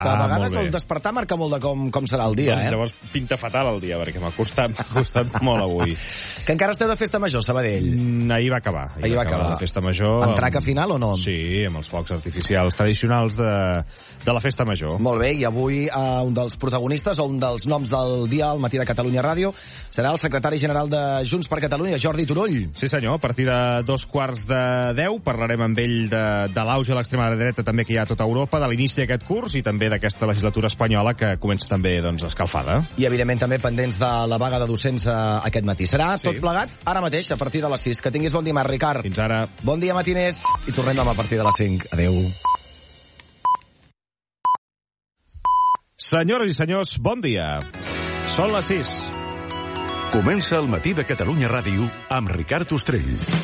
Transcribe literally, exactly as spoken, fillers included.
A Ah, vegades molt bé. el despertar marca molt de com, com serà el dia, Doncs eh? llavors pinta fatal el dia, perquè m'ha costat, m'ha costat molt avui. Que encara esteu de festa major, Sabadell. Mm, Ahir va acabar. Ahir, Ahir va acabar. la festa major. Amb traca final o no? Sí, amb els focs artificials tradicionals de, de la festa major. Molt bé, i avui eh, un dels protagonistes o un dels noms del dia al matí de Catalunya Ràdio serà el secretari general de Junts per Catalunya, Jordi Turull. Sí senyor, a partir de dos quarts de deu parlarem amb ell de, de l'auge a l'extrema dreta també que hi ha a tota Europa, de l'inici d'aquest curs i també d'aquesta legislatura espanyola que comença també doncs, escalfada. I, evidentment, també pendents de la vaga de docents eh, aquest matí. Serà Sí. tot plegat ara mateix, a partir de les sis. Que tinguis bon dimarts, Ricard. Fins ara. Bon dia, matiners. I tornem demà a partir de les cinc. Adéu. Senyores i senyors, bon dia. Són les sis. Comença el matí de Catalunya Ràdio amb Ricard Ostrell.